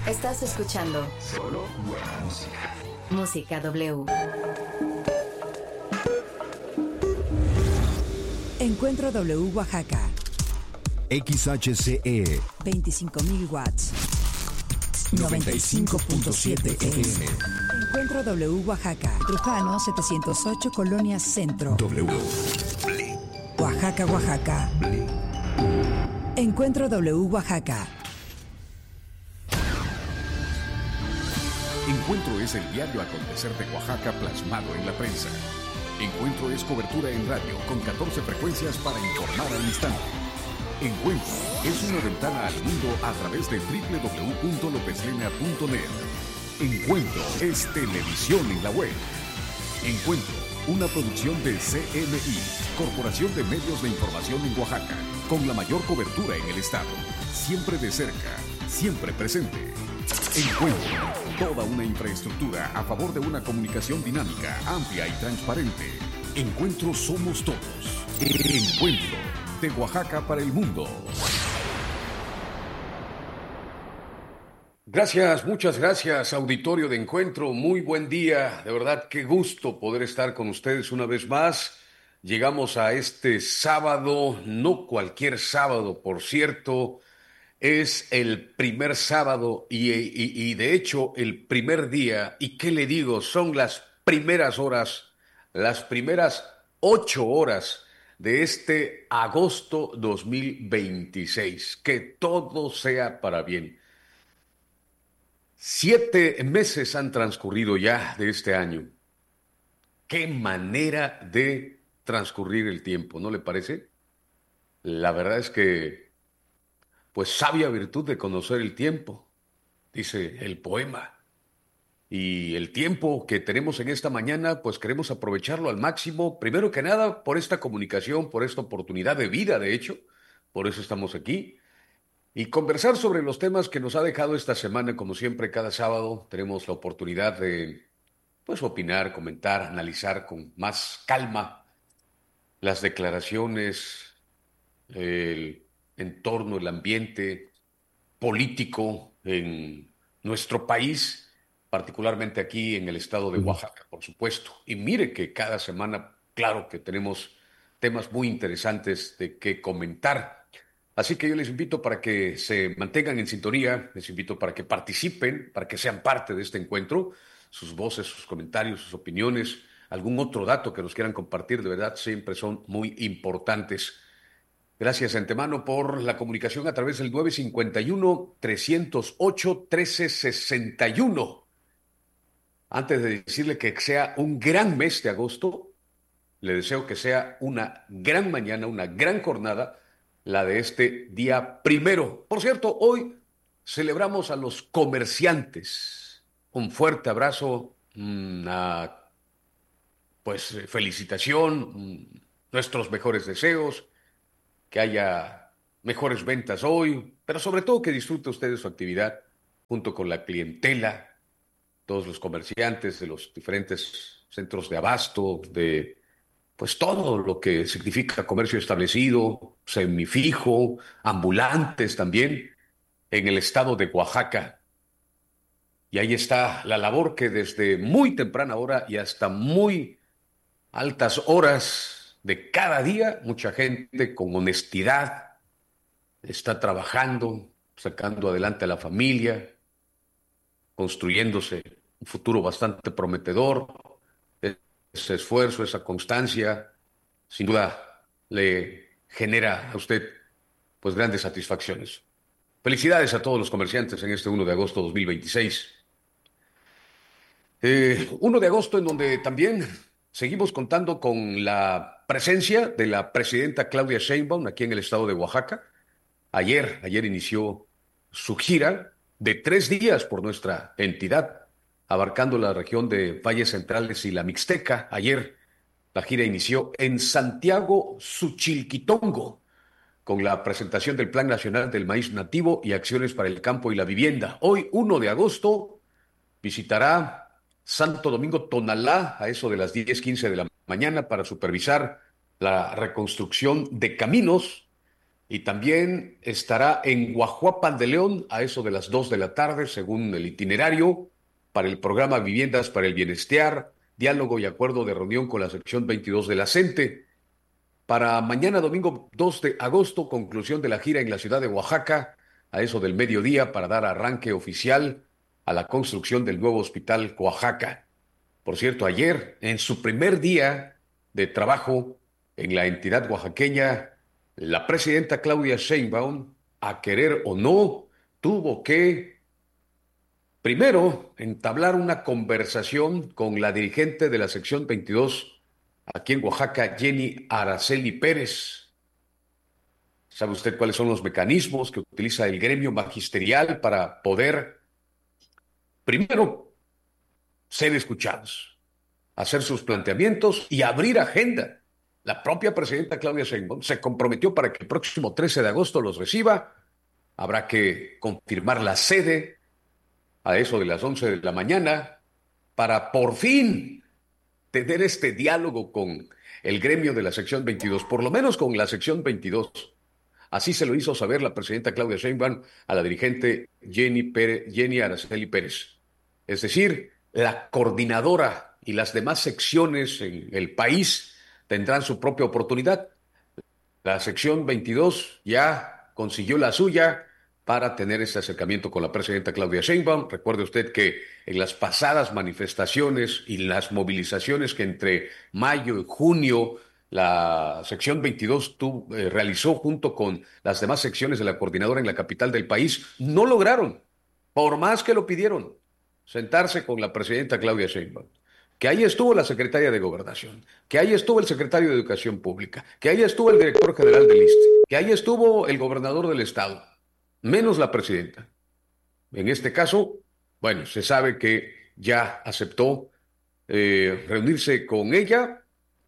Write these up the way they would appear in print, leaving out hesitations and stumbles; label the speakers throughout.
Speaker 1: Estás escuchando
Speaker 2: Solo buena música.
Speaker 1: Música W.
Speaker 3: Encuentro W Oaxaca.
Speaker 4: XHCE
Speaker 3: 25.000 watts. 95.7 FM. Encuentro W Oaxaca. Trujano 708 Colonia Centro.
Speaker 4: W.
Speaker 3: Oaxaca, Oaxaca. Encuentro W Oaxaca.
Speaker 5: Encuentro es el diario acontecer de Oaxaca plasmado en la prensa. Encuentro es cobertura en radio con 14 frecuencias para informar al instante. Encuentro es una ventana al mundo a través de www.lopeslena.net. Encuentro es televisión en la web. Encuentro, una producción de CMI, Corporación de Medios de Información en Oaxaca, con la mayor cobertura en el estado. Siempre de cerca, siempre presente. Encuentro, toda una infraestructura a favor de una comunicación dinámica, amplia y transparente. Encuentro somos todos. Encuentro, de Oaxaca para el mundo.
Speaker 6: Gracias, muchas gracias, auditorio de Encuentro. Muy buen día, de verdad, qué gusto poder estar con ustedes una vez más. Llegamos a este sábado, no cualquier sábado, por cierto. Es el primer sábado y de hecho el primer día, y qué le digo, son las primeras horas, las primeras 8 horas de este agosto 2026. Que todo sea para bien. 7 meses han transcurrido ya de este año. Qué manera de transcurrir el tiempo, ¿no le parece? La verdad es que pues sabia virtud de conocer el tiempo, dice el poema. Y el tiempo que tenemos en esta mañana, pues queremos aprovecharlo al máximo, primero que nada por esta comunicación, por esta oportunidad de vida, de hecho, por eso estamos aquí. Y conversar sobre los temas que nos ha dejado esta semana, como siempre, cada sábado tenemos la oportunidad de, pues, opinar, comentar, analizar con más calma las declaraciones, el entorno, el ambiente político en nuestro país, particularmente aquí en el estado de Oaxaca, por supuesto. Y mire que cada semana, claro que tenemos temas muy interesantes de qué comentar. Así que yo les invito para que se mantengan en sintonía, les invito para que participen, para que sean parte de este encuentro, sus voces, sus comentarios, sus opiniones, algún otro dato que nos quieran compartir, de verdad siempre son muy importantes. Gracias de antemano por la comunicación a través del 951-308-1361. Antes de decirle que sea un gran mes de agosto, le deseo que sea una gran mañana, una gran jornada, la de este día primero. Por cierto, hoy celebramos a los comerciantes. Un fuerte abrazo, una felicitación, nuestros mejores deseos, que haya mejores ventas hoy, pero sobre todo que disfrute usted de su actividad junto con la clientela, todos los comerciantes de los diferentes centros de abasto, de pues todo lo que significa comercio establecido, semifijo, ambulantes también, en el estado de Oaxaca. Y ahí está la labor que desde muy temprana hora y hasta muy altas horas de cada día, mucha gente con honestidad está trabajando, sacando adelante a la familia, construyéndose un futuro bastante prometedor. Ese esfuerzo, esa constancia, sin duda le genera a usted pues grandes satisfacciones. Felicidades a todos los comerciantes en este 1 de agosto de 2026. 1 de agosto en donde también seguimos contando con la presencia de la presidenta Claudia Sheinbaum aquí en el estado de Oaxaca. Ayer inició su gira de 3 días por nuestra entidad, abarcando la región de Valles Centrales y la Mixteca. Ayer la gira inició en Santiago Suchilquitongo, con la presentación del Plan Nacional del Maíz Nativo y Acciones para el Campo y la Vivienda. Hoy, 1 de agosto, visitará Santo Domingo Tonalá a eso de las 10:15 de la mañana para supervisar la reconstrucción de caminos y también estará en Guajuapan de León a eso de las 2 de la tarde, según el itinerario, para el programa Viviendas para el Bienestar, diálogo y acuerdo de reunión con la sección 22 de la CENTE. Para mañana, domingo 2 de agosto, conclusión de la gira en la ciudad de Oaxaca, a eso del mediodía, para dar arranque oficial a la construcción del nuevo hospital Oaxaca. Por cierto, ayer, en su primer día de trabajo en la entidad oaxaqueña, la presidenta Claudia Sheinbaum, a querer o no, tuvo que, primero, entablar una conversación con la dirigente de la sección 22 aquí en Oaxaca, Jenny Araceli Pérez. ¿Sabe usted cuáles son los mecanismos que utiliza el gremio magisterial para poder, primero, ser escuchados, hacer sus planteamientos y abrir agenda? La propia presidenta Claudia Sheinbaum se comprometió para que el próximo 13 de agosto los reciba. Habrá que confirmar la sede a eso de las 11 de la mañana para por fin tener este diálogo con el gremio de la sección 22, por lo menos con la sección 22. Así se lo hizo saber la presidenta Claudia Sheinbaum a la dirigente Jenny Araceli Pérez. Es decir, la coordinadora y las demás secciones en el país tendrán su propia oportunidad. La sección 22 ya consiguió la suya para tener este acercamiento con la presidenta Claudia Sheinbaum. Recuerde usted que en las pasadas manifestaciones y las movilizaciones que entre mayo y junio la sección 22 realizó junto con las demás secciones de la coordinadora en la capital del país, no lograron, por más que lo pidieron, sentarse con la presidenta Claudia Sheinbaum. Que ahí estuvo la secretaria de Gobernación, que ahí estuvo el secretario de Educación Pública, que ahí estuvo el director general del ISSSTE, que ahí estuvo el gobernador del estado, menos la presidenta. En este caso, bueno, se sabe que ya aceptó reunirse con ella,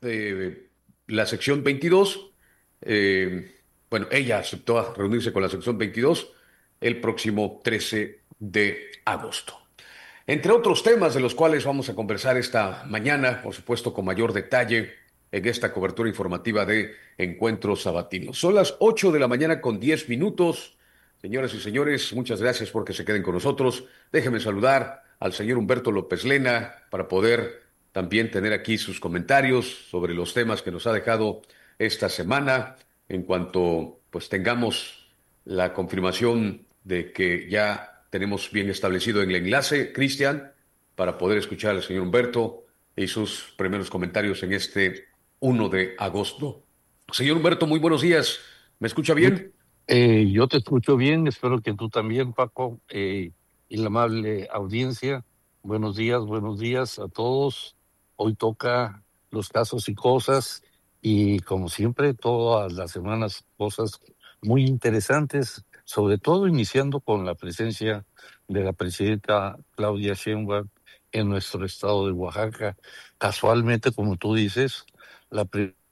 Speaker 6: la sección 22, bueno, ella aceptó reunirse con la sección 22 el próximo 13 de agosto. Entre otros temas de los cuales vamos a conversar esta mañana, por supuesto con mayor detalle, en esta cobertura informativa de Encuentros Sabatinos. Son las 8 de la mañana con 10 minutos. Señoras y señores, muchas gracias por que se queden con nosotros. Déjenme saludar al señor Humberto López Lena para poder también tener aquí sus comentarios sobre los temas que nos ha dejado esta semana. En cuanto pues tengamos la confirmación de que ya tenemos bien establecido el enlace, Cristian, para poder escuchar al señor Humberto y sus primeros comentarios en este 1 de agosto. Señor Humberto, muy buenos días. ¿Me escucha bien?
Speaker 4: Yo te escucho bien, espero que tú también, Paco, y la amable audiencia. Buenos días a todos. Hoy toca los casos y cosas, y como siempre, todas las semanas cosas muy interesantes, sobre todo iniciando con la presencia de la presidenta Claudia Sheinbaum en nuestro estado de Oaxaca. Casualmente, como tú dices, la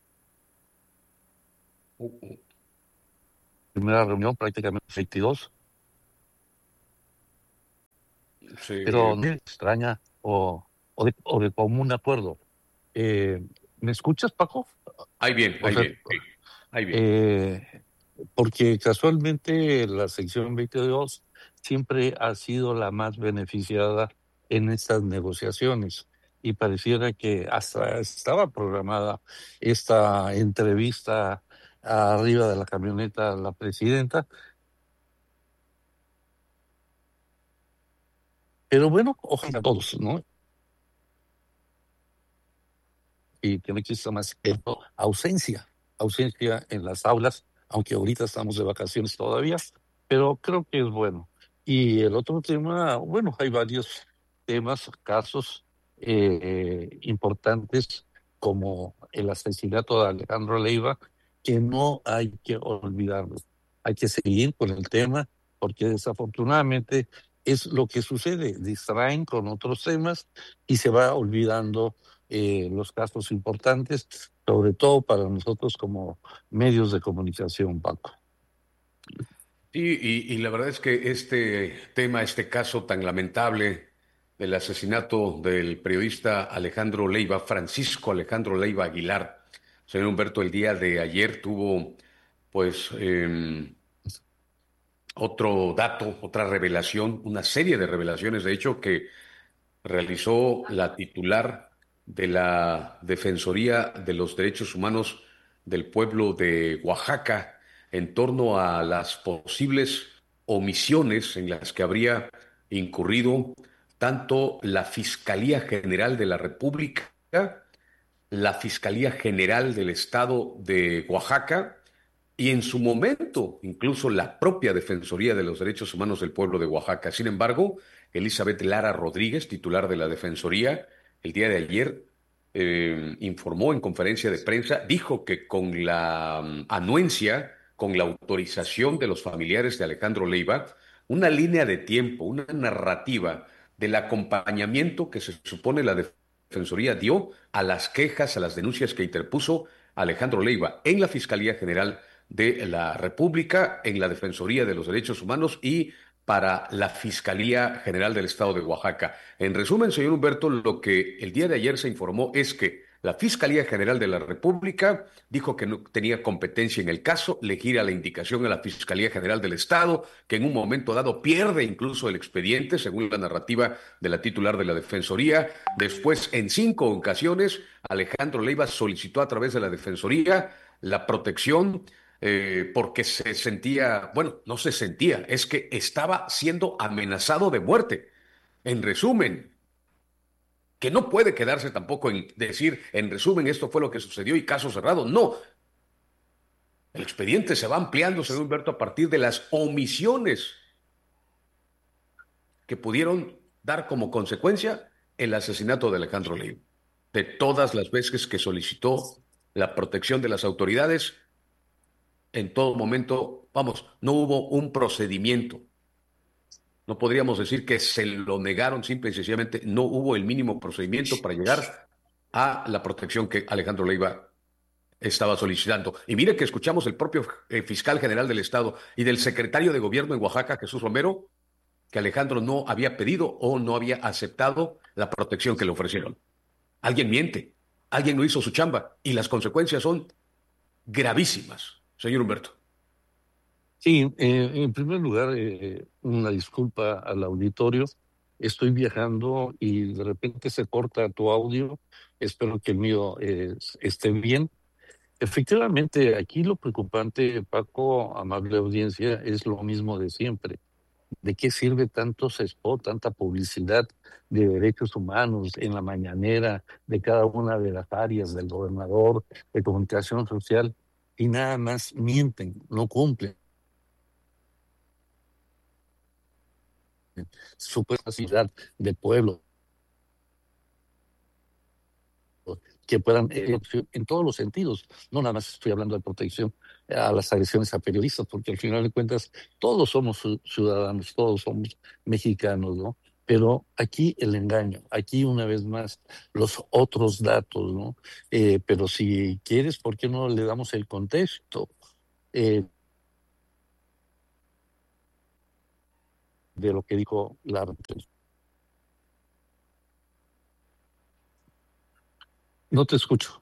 Speaker 4: primera reunión prácticamente 22. Sí. Pero no extraña o de común acuerdo. ¿Me escuchas, Paco?
Speaker 6: Ahí bien.
Speaker 4: Porque casualmente la sección 22 siempre ha sido la más beneficiada en estas negociaciones, y pareciera que hasta estaba programada esta entrevista arriba de la camioneta la presidenta. Pero bueno, ojalá todos, ¿no? Y que no exista más ausencia en las aulas, aunque ahorita estamos de vacaciones todavía, pero creo que es bueno. Y el otro tema, bueno, hay varios temas, casos importantes, como el asesinato de Alejandro Leiva, que no hay que olvidarlo. Hay que seguir con el tema, porque desafortunadamente es lo que sucede, distraen con otros temas y se va olvidando los casos importantes, sobre todo para nosotros como medios de comunicación, Paco.
Speaker 6: Sí, y la verdad es que este tema, este caso tan lamentable del asesinato del periodista Alejandro Leiva, Francisco Alejandro Leiva Aguilar, señor Humberto, el día de ayer tuvo pues otro dato, otra revelación, una serie de revelaciones, de hecho, que realizó la titular de la Defensoría de los Derechos Humanos del pueblo de Oaxaca en torno a las posibles omisiones en las que habría incurrido tanto la Fiscalía General de la República, la Fiscalía General del Estado de Oaxaca y en su momento incluso la propia Defensoría de los Derechos Humanos del pueblo de Oaxaca. Sin embargo, Elizabeth Lara Rodríguez, titular de la Defensoría, el día de ayer informó en conferencia de prensa, dijo que con la anuencia, con la autorización de los familiares de Alejandro Leiva, una línea de tiempo, una narrativa del acompañamiento que se supone la Defensoría dio a las quejas, a las denuncias que interpuso Alejandro Leiva en la Fiscalía General de la República, en la Defensoría de los Derechos Humanos y para la Fiscalía General del Estado de Oaxaca. En resumen, señor Humberto, lo que el día de ayer se informó es que la Fiscalía General de la República dijo que no tenía competencia en el caso, le gira la indicación a la Fiscalía General del Estado, que en un momento dado pierde incluso el expediente, según la narrativa de la titular de la Defensoría. Después, en 5 ocasiones, Alejandro Leiva solicitó a través de la Defensoría la protección porque se sentía, bueno, no se sentía, es que estaba siendo amenazado de muerte. En resumen, que no puede quedarse tampoco en decir, en resumen, esto fue lo que sucedió y caso cerrado. No, el expediente se va ampliando, señor Humberto, a partir de las omisiones que pudieron dar como consecuencia el asesinato de Alejandro Leiva. De todas las veces que solicitó la protección de las autoridades, en todo momento, vamos, no hubo un procedimiento. No podríamos decir que se lo negaron, simple y sencillamente no hubo el mínimo procedimiento para llegar a la protección que Alejandro Leiva estaba solicitando. Y mire que escuchamos el propio fiscal general del Estado y del secretario de Gobierno en Oaxaca, Jesús Romero, que Alejandro no había pedido o no había aceptado la protección que le ofrecieron. Alguien miente, alguien no hizo su chamba y las consecuencias son gravísimas, señor Humberto.
Speaker 4: Sí, en primer lugar, una disculpa al auditorio. Estoy viajando y de repente se corta tu audio. Espero que el mío esté bien. Efectivamente, aquí lo preocupante, Paco, amable audiencia, es lo mismo de siempre. ¿De qué sirve tantos spot, tanta publicidad de derechos humanos en la mañanera de cada una de las áreas del gobernador, de comunicación social, y nada más mienten, no cumplen su capacidad de pueblo, que puedan, en todos los sentidos, no nada más estoy hablando de protección a las agresiones a periodistas, porque al final de cuentas todos somos ciudadanos, todos somos mexicanos, ¿no? Pero aquí el engaño, aquí una vez más los otros datos, ¿no? Pero si quieres, ¿por qué no le damos el contexto de lo que dijo la... No te escucho.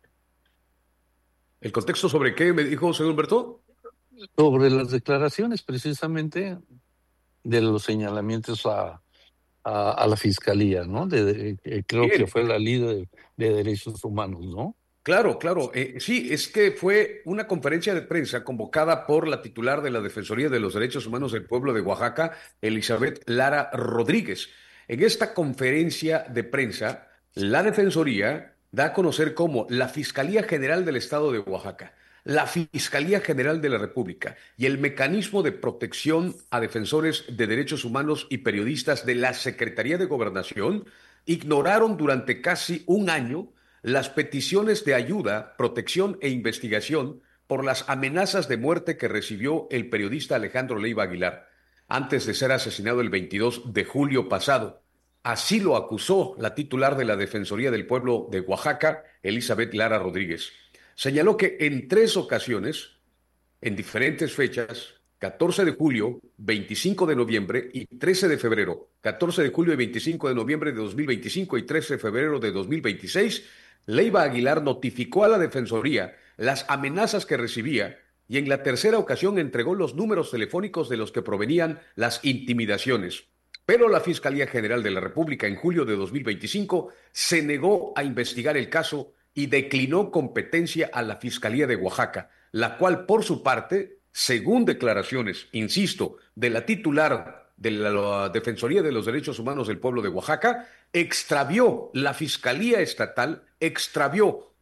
Speaker 6: ¿El contexto sobre qué me dijo, señor Humberto?
Speaker 4: Sobre las declaraciones precisamente de los señalamientos a la fiscalía, ¿no? Creo
Speaker 6: Bien.
Speaker 4: que fue la líder de derechos humanos, ¿no?
Speaker 6: Claro, claro. Sí, es que fue una conferencia de prensa convocada por la titular de la Defensoría de los Derechos Humanos del Pueblo de Oaxaca, Elizabeth Lara Rodríguez. En esta conferencia de prensa, la Defensoría da a conocer cómo la Fiscalía General del Estado de Oaxaca, la Fiscalía General de la República y el mecanismo de protección a defensores de derechos humanos y periodistas de la Secretaría de Gobernación ignoraron durante casi un año las peticiones de ayuda, protección e investigación por las amenazas de muerte que recibió el periodista Alejandro Leiva Aguilar antes de ser asesinado el 22 de julio pasado. Así lo acusó la titular de la Defensoría del Pueblo de Oaxaca, Elizabeth Lara Rodríguez. Señaló que en 3 ocasiones, en diferentes fechas, 14 de julio, 25 de noviembre y 13 de febrero, 14 de julio y 25 de noviembre de 2025 y 13 de febrero de 2026, Leiva Aguilar notificó a la Defensoría las amenazas que recibía y en la tercera ocasión entregó los números telefónicos de los que provenían las intimidaciones. Pero la Fiscalía General de la República en julio de 2025 se negó a investigar el caso y declinó competencia a la Fiscalía de Oaxaca, la cual por su parte, según declaraciones, insisto, de la titular de la Defensoría de los Derechos Humanos del Pueblo de Oaxaca, extravió la Fiscalía Estatal, extravió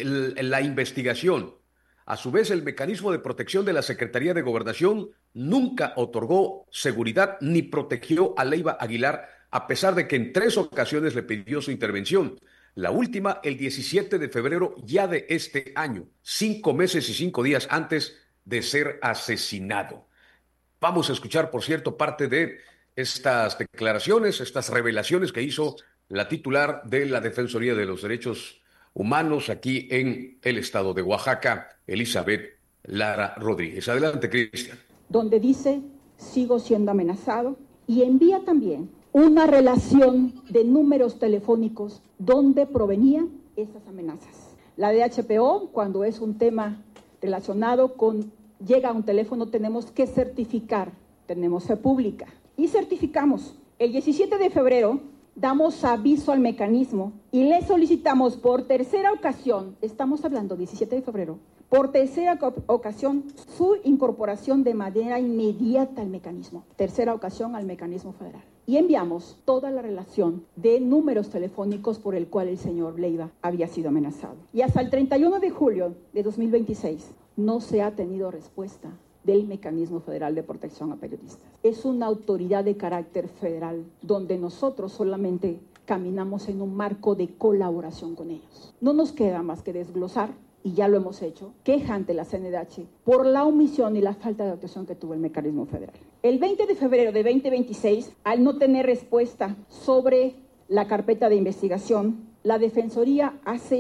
Speaker 6: la investigación. A su vez, el mecanismo de protección de la Secretaría de Gobernación nunca otorgó seguridad ni protegió a Leiva Aguilar, a pesar de que en 3 ocasiones le pidió su intervención. La última, el 17 de febrero ya de este año, 5 meses y 5 días antes de ser asesinado. Vamos a escuchar, por cierto, parte de estas declaraciones, estas revelaciones que hizo la titular de la Defensoría de los Derechos Humanos aquí en el estado de Oaxaca, Elizabeth Lara Rodríguez. Adelante, Cristian.
Speaker 7: Donde dice, sigo siendo amenazado, y envía también una relación de números telefónicos donde provenían esas amenazas. La DHPO, cuando es un tema relacionado con, llega a un teléfono, tenemos que certificar, tenemos fe pública, y certificamos. El 17 de febrero damos aviso al mecanismo y le solicitamos por tercera ocasión, estamos hablando 17 de febrero, por tercera ocasión su incorporación de manera inmediata al mecanismo, tercera ocasión al mecanismo federal. Y enviamos toda la relación de números telefónicos por el cual el señor Leiva había sido amenazado. Y hasta el 31 de julio de 2026 no se ha tenido respuesta del Mecanismo Federal de Protección a Periodistas. Es una autoridad de carácter federal donde nosotros solamente caminamos en un marco de colaboración con ellos. No nos queda más que desglosar, y ya lo hemos hecho, queja ante la CNDH por la omisión y la falta de actuación que tuvo el Mecanismo Federal. El 20 de febrero de 2026, al no tener respuesta sobre la carpeta de investigación, la Defensoría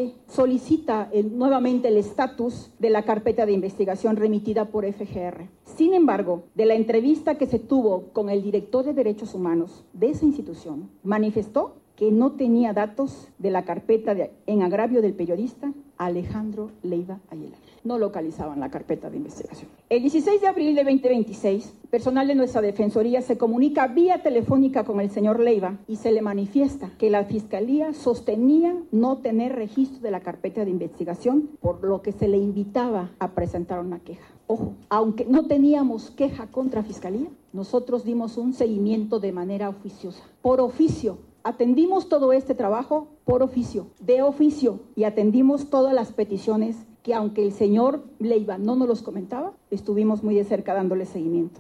Speaker 7: solicita nuevamente el estatus de la carpeta de investigación remitida por FGR. Sin embargo, de la entrevista que se tuvo con el director de Derechos Humanos de esa institución, manifestó que no tenía datos de la carpeta en agravio del periodista Alejandro Leiva Aguilar. No localizaban la carpeta de investigación. El 16 de abril de 2026, personal de nuestra Defensoría se comunica vía telefónica con el señor Leiva y se le manifiesta que la Fiscalía sostenía no tener registro de la carpeta de investigación, por lo que se le invitaba a presentar una queja. Ojo, aunque no teníamos queja contra Fiscalía, nosotros dimos un seguimiento de manera oficiosa, por oficio. Atendimos todo este trabajo por oficio, de oficio, y atendimos todas las peticiones que, aunque el señor Leiva no nos los comentaba, estuvimos muy de cerca dándole seguimiento.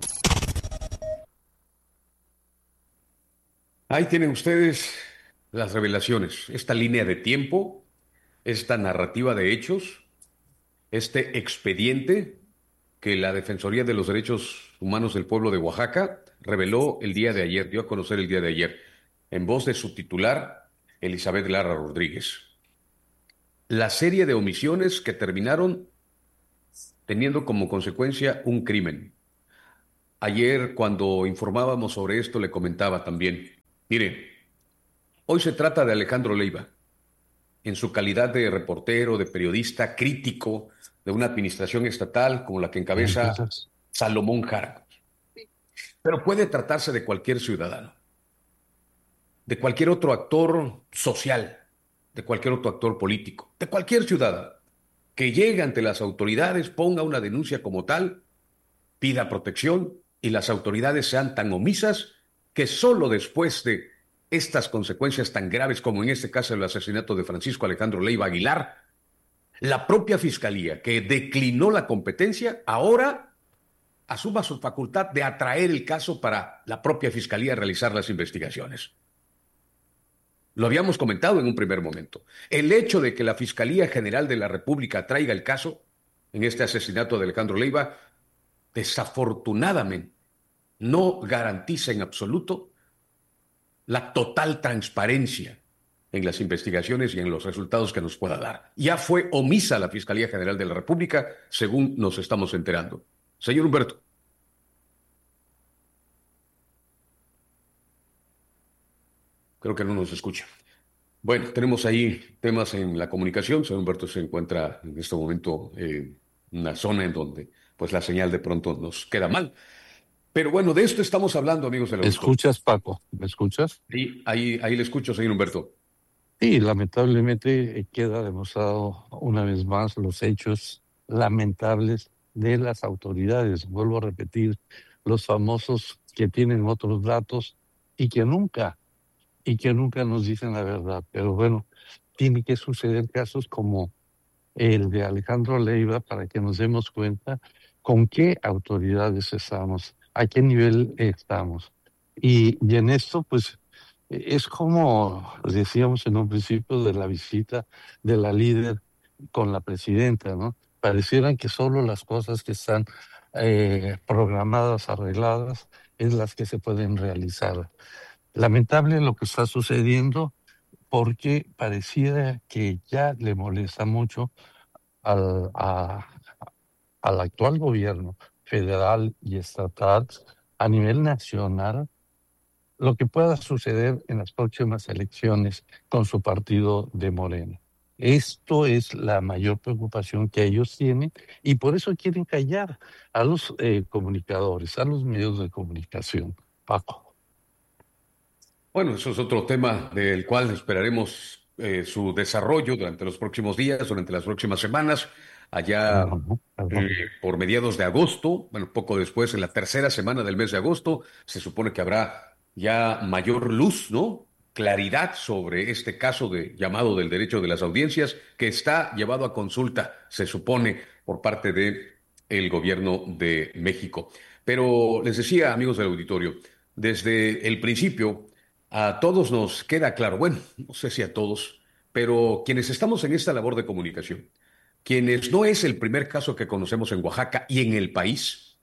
Speaker 6: Ahí tienen ustedes las revelaciones, esta línea de tiempo, esta narrativa de hechos, este expediente que la Defensoría de los Derechos Humanos del Pueblo de Oaxaca reveló el día de ayer, dio a conocer el día de ayer, en voz de su titular, Elizabeth Lara Rodríguez. La serie de omisiones que terminaron teniendo como consecuencia un crimen. Ayer, cuando informábamos sobre esto, le comentaba también, mire, hoy se trata de Alejandro Leiva, en su calidad de reportero, de periodista crítico de una administración estatal como la que encabeza Salomón Jara. Pero puede tratarse de cualquier ciudadano, de cualquier otro actor social, de cualquier otro actor político, de cualquier ciudadano que llegue ante las autoridades, ponga una denuncia como tal, pida protección y las autoridades sean tan omisas que solo después de estas consecuencias tan graves como en este caso el asesinato de Francisco Alejandro Leiva Aguilar, la propia Fiscalía, que declinó la competencia, ahora asuma su facultad de atraer el caso para la propia Fiscalía a realizar las investigaciones. Lo habíamos comentado en un primer momento. El hecho de que la Fiscalía General de la República traiga el caso en este asesinato de Alejandro Leiva, desafortunadamente, no garantiza en absoluto la total transparencia en las investigaciones y en los resultados que nos pueda dar. Ya fue omisa la Fiscalía General de la República, según nos estamos enterando. Señor Humberto. Creo que no nos escucha. Bueno, tenemos ahí temas en la comunicación. Señor Humberto se encuentra en este momento en una zona en donde pues pues la señal de pronto nos queda mal. Pero bueno, de esto estamos hablando, amigos del
Speaker 4: ¿Me
Speaker 6: auditorio.
Speaker 4: escuchas, Paco? ¿Me escuchas?
Speaker 6: Sí, ahí le escucho, señor Humberto.
Speaker 4: Sí, lamentablemente queda demostrado una vez más los hechos lamentables de las autoridades. Vuelvo a repetir, los famosos que tienen otros datos y que nunca nos dicen la verdad. Pero bueno, tiene que suceder casos como el de Alejandro Leiva para que nos demos cuenta con qué autoridades estamos, a qué nivel estamos. Y en esto, pues, es como decíamos en un principio de la visita de la líder con la presidenta, ¿no? Parecieran que solo las cosas que están programadas, arregladas, es las que se pueden realizar. Lamentable lo que está sucediendo porque pareciera que ya le molesta mucho al, a- al actual gobierno federal y estatal a nivel nacional lo que pueda suceder en las próximas elecciones con su partido de Morena. Esto es la mayor preocupación que ellos tienen y por eso quieren callar a los comunicadores, a los medios de comunicación. Paco.
Speaker 6: Bueno, eso es otro tema del cual esperaremos su desarrollo durante los próximos días, durante las próximas semanas, allá
Speaker 4: Perdón.
Speaker 6: por mediados de agosto, bueno, poco después, en la tercera semana del mes de agosto, se supone que habrá ya mayor luz, ¿no? Claridad sobre este caso de llamado del derecho de las audiencias que está llevado a consulta, se supone, por parte de el gobierno de México. Pero les decía, amigos del auditorio, desde el principio a todos nos queda claro, bueno, no sé si a todos, pero quienes estamos en esta labor de comunicación, quienes no es el primer caso que conocemos en Oaxaca y en el país,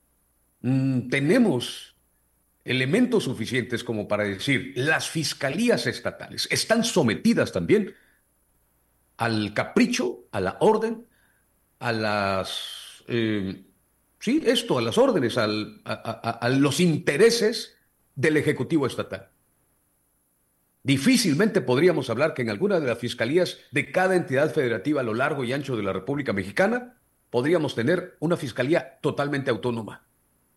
Speaker 6: tenemos elementos suficientes como para decir, las fiscalías estatales están sometidas también al capricho, a la orden, a las, sí, esto, a las órdenes, a los intereses del Ejecutivo Estatal. Difícilmente podríamos hablar que en alguna de las fiscalías de cada entidad federativa a lo largo y ancho de la República Mexicana podríamos tener una fiscalía totalmente autónoma.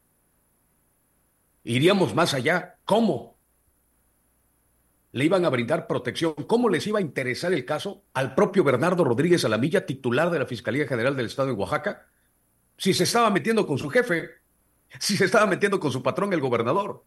Speaker 6: Iríamos más allá. ¿Cómo le iban a brindar protección? ¿Cómo les iba a interesar el caso al propio Bernardo Rodríguez Alamilla, titular de la Fiscalía General del Estado en Oaxaca, si se estaba metiendo con su jefe, si se estaba metiendo con su patrón, el gobernador?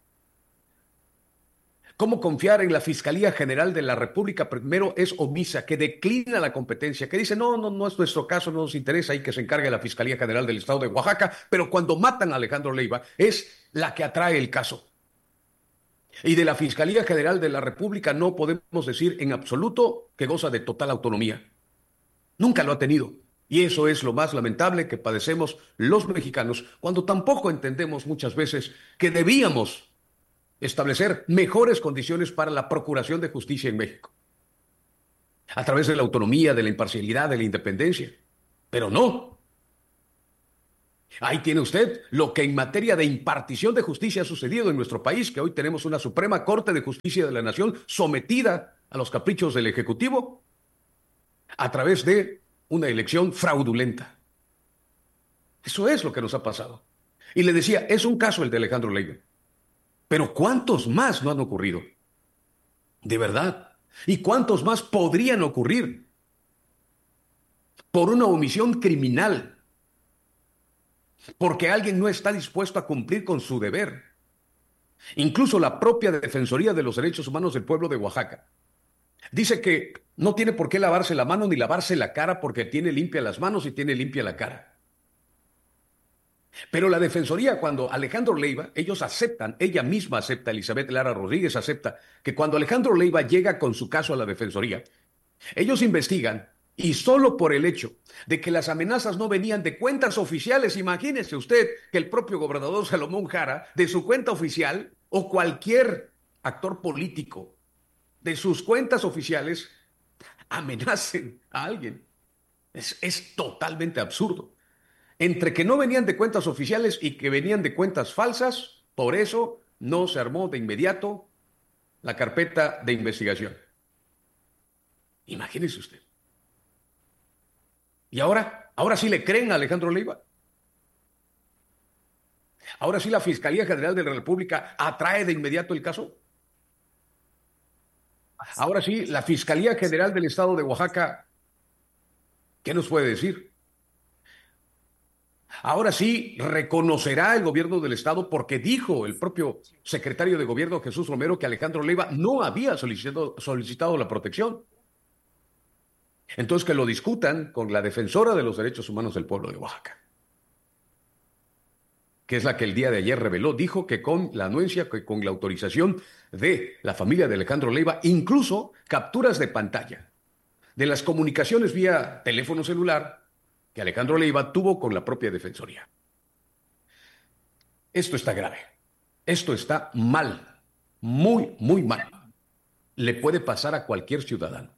Speaker 6: ¿Cómo confiar en la Fiscalía General de la República? Primero es omisa, que declina la competencia, que dice, no es nuestro caso, no nos interesa, y que se encargue la Fiscalía General del Estado de Oaxaca, pero cuando matan a Alejandro Leiva es la que atrae el caso. Y de la Fiscalía General de la República no podemos decir en absoluto que goza de total autonomía. Nunca lo ha tenido. Y eso es lo más lamentable que padecemos los mexicanos, cuando tampoco entendemos muchas veces que debíamos establecer mejores condiciones para la procuración de justicia en México, a través de la autonomía, de la imparcialidad, de la independencia. Pero no. Ahí tiene usted lo que en materia de impartición de justicia ha sucedido en nuestro país, que hoy tenemos una Suprema Corte de Justicia de la Nación sometida a los caprichos del Ejecutivo a través de una elección fraudulenta. Eso es lo que nos ha pasado. Y le decía, es un caso el de Alejandro Leiva. Pero ¿cuántos más no han ocurrido? De verdad. ¿Y cuántos más podrían ocurrir por una omisión criminal? Porque alguien no está dispuesto a cumplir con su deber. Incluso la propia Defensoría de los Derechos Humanos del Pueblo de Oaxaca dice que no tiene por qué lavarse la mano ni lavarse la cara porque tiene limpia las manos y tiene limpia la cara. Pero la Defensoría, cuando Alejandro Leiva, ellos aceptan, ella misma acepta, Elizabeth Lara Rodríguez acepta, que cuando Alejandro Leiva llega con su caso a la Defensoría, ellos investigan y solo por el hecho de que las amenazas no venían de cuentas oficiales, imagínese usted que el propio gobernador Salomón Jara, de su cuenta oficial, o cualquier actor político de sus cuentas oficiales, amenacen a alguien. Es totalmente absurdo. Entre que no venían de cuentas oficiales y que venían de cuentas falsas, por eso no se armó de inmediato la carpeta de investigación. Imagínese usted. Y ahora sí le creen a Alejandro Leiva. Ahora sí, la Fiscalía General de la República atrae de inmediato el caso. Ahora sí, la Fiscalía General del Estado de Oaxaca, ¿qué nos puede decir? Ahora sí, reconocerá el gobierno del Estado, porque dijo el propio secretario de Gobierno, Jesús Romero, que Alejandro Leiva no había solicitado la protección. Entonces, que lo discutan con la defensora de los derechos humanos del pueblo de Oaxaca, que es la que el día de ayer reveló, dijo que con la anuencia, que con la autorización de la familia de Alejandro Leiva, incluso capturas de pantalla de las comunicaciones vía teléfono celular que Alejandro Leiva tuvo con la propia defensoría. Esto está grave. Esto está mal. Muy, muy mal. Le puede pasar a cualquier ciudadano.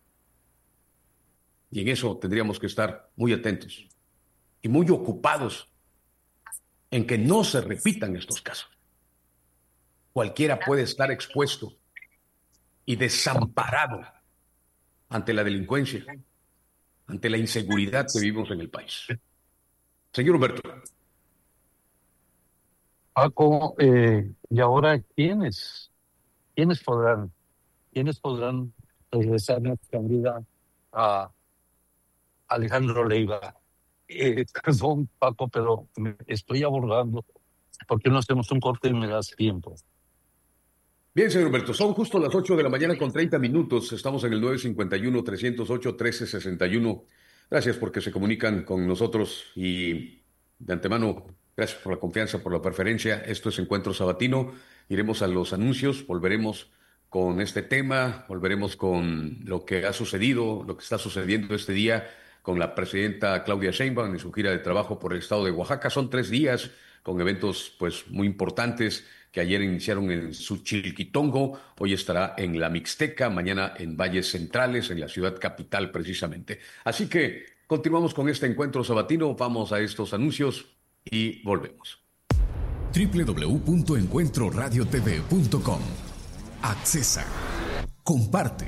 Speaker 6: Y en eso tendríamos que estar muy atentos y muy ocupados en que no se repitan estos casos. Cualquiera puede estar expuesto y desamparado ante la delincuencia, ante la inseguridad que vivimos en el país. Señor Humberto.
Speaker 4: Paco, y ahora, ¿quiénes podrán regresar nuestra vida a Alejandro Leiva? Perdón, Paco, pero me estoy abordando. ¿Por qué no hacemos un corte y me das tiempo?
Speaker 6: Bien, señor Humberto, son justo las 8 de la mañana con 30 minutos. Estamos en el 951-308-1361. Gracias porque se comunican con nosotros y de antemano, gracias por la confianza, por la preferencia. Esto es Encuentro Sabatino. Iremos a los anuncios, volveremos con este tema, volveremos con lo que ha sucedido, lo que está sucediendo este día con la presidenta Claudia Sheinbaum en su gira de trabajo por el estado de Oaxaca. Son 3 días con eventos pues muy importantes que ayer iniciaron en Suchilquitongo, hoy estará en la Mixteca, mañana en Valles Centrales, en la ciudad capital precisamente. Así que continuamos con este Encuentro Sabatino, vamos a estos anuncios y volvemos.
Speaker 5: www.encuentroradiotv.com. Accesa. Comparte.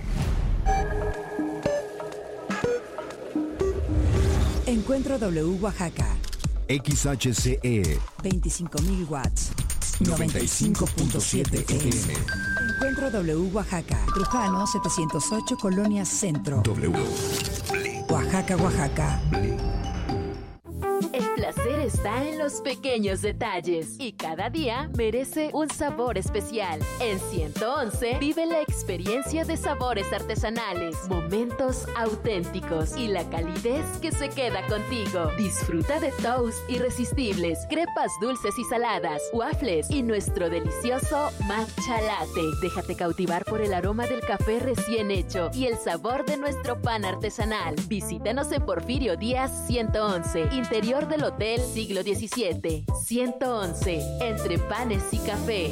Speaker 3: Encuentro W Oaxaca.
Speaker 5: XHCE
Speaker 3: 25.000 watts. 95.7 FM. Encuentro W Oaxaca. Trujano 708 Colonia Centro.
Speaker 5: W.
Speaker 3: Oaxaca, Oaxaca.
Speaker 8: El placer está en los pequeños detalles y cada día merece un sabor especial. En 111 vive la experiencia de sabores artesanales, momentos auténticos y la calidez que se queda contigo. Disfruta de toast irresistibles, crepas dulces y saladas, waffles y nuestro delicioso matcha latte. Déjate cautivar por el aroma del café recién hecho y el sabor de nuestro pan artesanal. Visítanos en Porfirio Díaz 111, interior del Hotel Siglo XVII. 111, entre panes y café.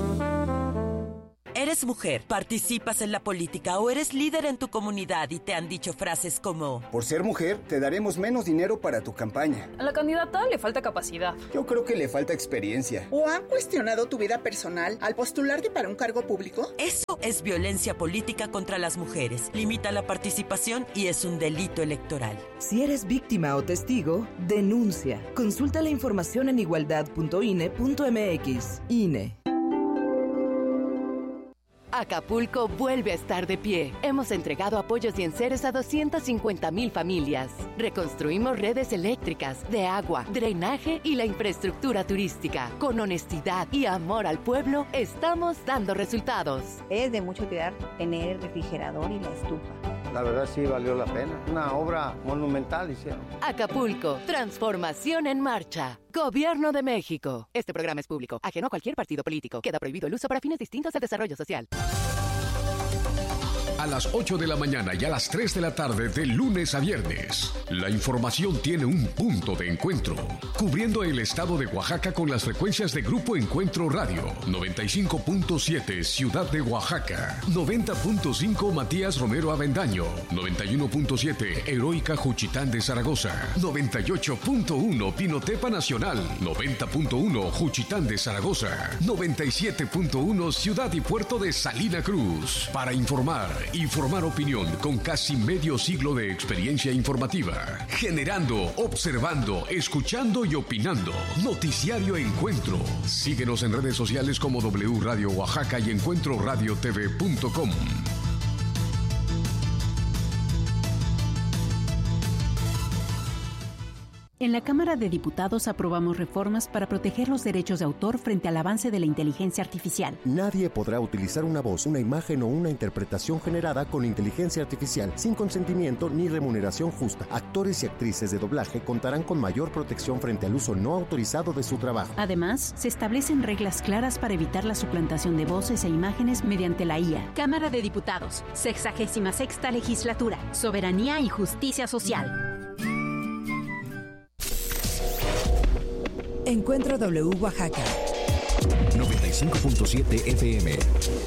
Speaker 9: Eres mujer, participas en la política o eres líder en tu comunidad y te han dicho frases como:
Speaker 10: por ser mujer, te daremos menos dinero para tu campaña.
Speaker 11: A la candidata le falta capacidad.
Speaker 10: Yo creo que le falta experiencia.
Speaker 12: ¿O han cuestionado tu vida personal al postularte para un cargo público?
Speaker 9: Eso es violencia política contra las mujeres. Limita la participación y es un delito electoral.
Speaker 13: Si eres víctima o testigo, denuncia. Consulta la información en igualdad.ine.mx. INE.
Speaker 14: Acapulco vuelve a estar de pie. Hemos entregado apoyos y enseres a 250,000 familias. Reconstruimos redes eléctricas, de agua, drenaje y la infraestructura turística. Con honestidad y amor al pueblo, estamos dando resultados.
Speaker 15: Es de mucha utilidad tener el refrigerador y la estufa.
Speaker 16: La verdad sí valió la pena. Una obra monumental hicieron.
Speaker 14: Acapulco, transformación en marcha. Gobierno de México. Este programa es público, ajeno a cualquier partido político. Queda prohibido el uso para fines distintos al desarrollo social.
Speaker 5: A las 8 de la mañana y a las 3 de la tarde de lunes a viernes, la información tiene un punto de encuentro, cubriendo el estado de Oaxaca con las frecuencias de Grupo Encuentro Radio, 95.7 Ciudad de Oaxaca, 90.5 Matías Romero Avendaño, 91.7 Heroica Juchitán de Zaragoza, 98.1 Pinotepa Nacional, 90.1 Juchitán de Zaragoza, 97.1 Ciudad y Puerto de Salina Cruz. Para informar y formar opinión con casi medio siglo de experiencia informativa. Generando, observando, escuchando y opinando. Noticiario Encuentro. Síguenos en redes sociales como W Radio Oaxaca y encuentroradiotv.com.
Speaker 17: En la Cámara de Diputados aprobamos reformas para proteger los derechos de autor frente al avance de la inteligencia artificial.
Speaker 18: Nadie podrá utilizar una voz, una imagen o una interpretación generada con inteligencia artificial sin consentimiento ni remuneración justa. Actores y actrices de doblaje contarán con mayor protección frente al uso no autorizado de su trabajo.
Speaker 17: Además, se establecen reglas claras para evitar la suplantación de voces e imágenes mediante la IA.
Speaker 19: Cámara de Diputados, 66ª Legislatura, Soberanía y Justicia Social.
Speaker 3: Encuentro W Oaxaca.
Speaker 5: 95.7 FM.